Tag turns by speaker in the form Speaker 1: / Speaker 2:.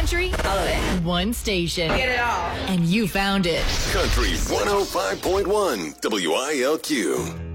Speaker 1: country, all of it. One station.
Speaker 2: Get it all.
Speaker 1: And you found it.
Speaker 3: Country 105.1 WILQ.